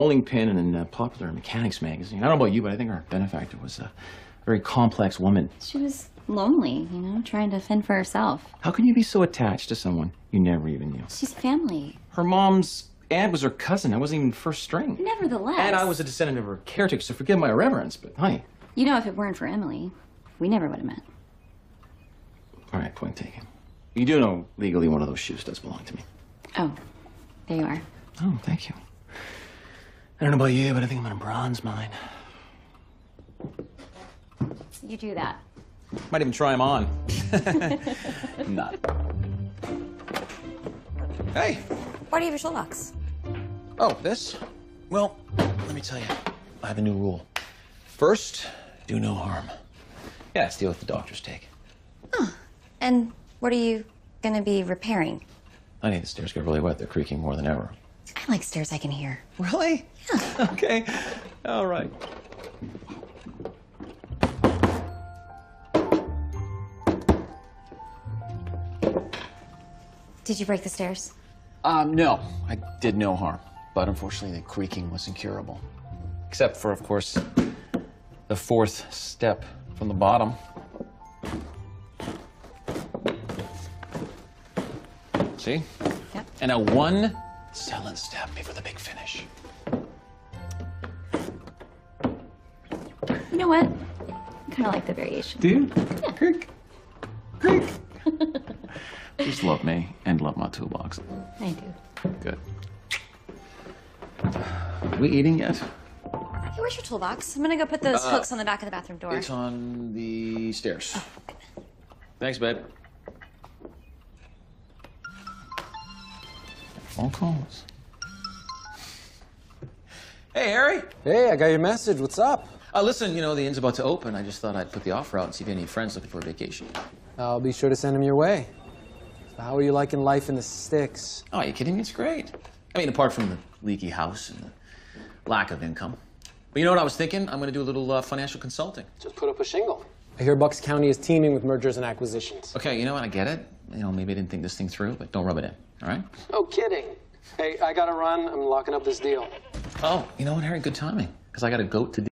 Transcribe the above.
bowling pin in a popular mechanics magazine. I don't know about you, but I think our benefactor was a very complex woman. She was lonely, you know, trying to fend for herself. How can you be so attached to someone you never even knew? She's family. Her mom's aunt was her cousin. I wasn't even first string. Nevertheless. And I was a descendant of her caretaker, so forgive my irreverence, but honey. You know, if it weren't for Emily, we never would have met. All right, point taken. You do know legally one of those shoes does belong to me. Oh, there you are. Oh, thank you. I don't know about you, but I think I'm in a bronze mine. You do that. Might even try them on. Not. Hey. Why do you have your toolbox? Oh, this? Well, let me tell you, I have a new rule. First, do no harm. Yeah, steal what the doctors take. Oh, and what are you gonna be repairing? Honey, the stairs get really wet. They're creaking more than ever. I like stairs I can hear. Really? Yeah. Okay. All right. Did you break the stairs? No. I did no harm. But unfortunately, the creaking was incurable. Except for, of course, the fourth step from the bottom. See? Yep. And now one silent step before the big finish. You know what? I kind of like the variation. Do you? Yeah. Creak. Creak. Just love me and love my toolbox. I do. Good. We eating yet? Hey, where's your toolbox? I'm gonna go put those hooks on the back of the bathroom door. It's on the stairs. Oh, good. Thanks, babe. Phone calls. Hey, Harry. Hey, I got your message. What's up? Listen, you know, the inn's about to open. I just thought I'd put the offer out and see if you have any friends looking for a vacation. I'll be sure to send them your way. So how are you liking life in the sticks? Oh, are you kidding me? It's great. I mean, apart from the leaky house and the lack of income. But you know what I was thinking? I'm going to do a little financial consulting. Just put up a shingle. I hear Bucks County is teeming with mergers and acquisitions. Okay, you know what? I get it. You know, maybe I didn't think this thing through, but don't rub it in, all right? No kidding. Hey, I gotta run. I'm locking up this deal. Oh, you know what, Harry? Good timing, because I got a goat to